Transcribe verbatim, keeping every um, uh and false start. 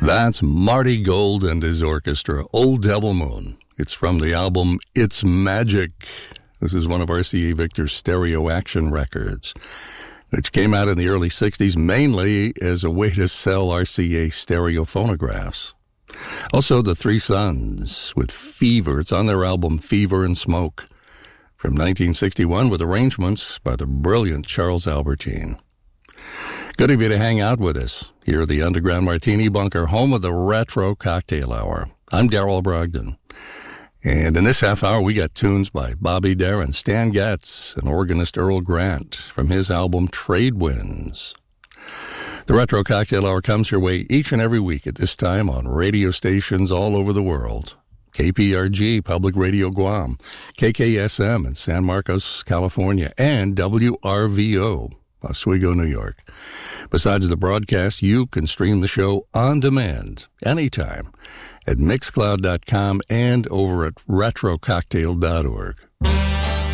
That's Marty Gold and his orchestra, Old Devil Moon. It's from the album It's Magic. This is one of R C A Victor's stereo action records, which came out in the early sixties mainly as a way to sell R C A stereo phonographs. Also, the Three Sons with Fever. It's on their album Fever and Smoke from nineteen sixty-one with arrangements by the brilliant Charles Albertine. Good of you to hang out with us here at the Underground Martini Bunker, home of the Retro Cocktail Hour. I'm Darrell Brogdon. And in this half hour, we got tunes by Bobby Darin, Stan Getz, and organist Earl Grant from his album Trade Winds. The Retro Cocktail Hour comes your way each and every week at this time on radio stations all over the world. K P R G, Public Radio Guam, K K S M in San Marcos, California, and W R V O, Oswego, New York. Besides the broadcast, you can stream the show on demand anytime at mixcloud dot com and over at retro cocktail dot org.